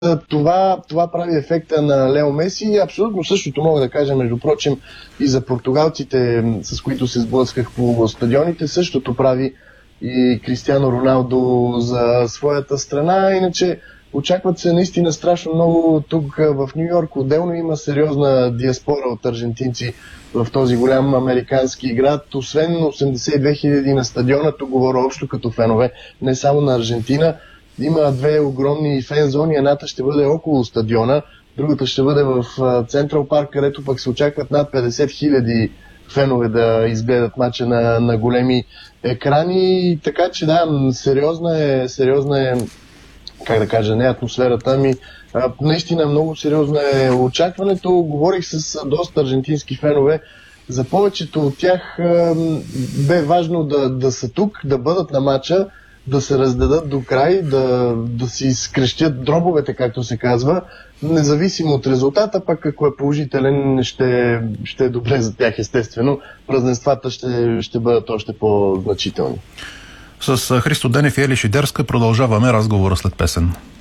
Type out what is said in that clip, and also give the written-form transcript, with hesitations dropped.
това прави ефекта на Лео Меси и абсолютно същото мога да кажа, между прочим, и за португалците, с които се сблъсках по стадионите, същото прави и Кристиано Роналдо за своята страна. Иначе очакват се наистина страшно много. Тук в Ню Йорк отделно има сериозна диаспора от аржентинци в този голям американски град. Освен 82 хиляди на стадиона, тук говоря общо като фенове, не само на Аржентина. Има две огромни фен зони, едната ще бъде около стадиона, другата ще бъде в Централ парк, където пък се очакват над 50 хиляди фенове да изгледат мача на големи екрани. Така че да, сериозна е, как да кажа, не атмосферата, ами наистина много сериозно е очакването. Говорих с доста аржентински фенове. За повечето от тях бе важно да са тук, да бъдат на мача, да се раздадат до край, да си скрещят дробовете, както се казва, независимо от резултата, пък ако е положителен, ще е добре за тях, естествено. Празненствата ще бъдат още по-значителни. С Христо Денев и Ели Шидерска продължаваме разговора след песен.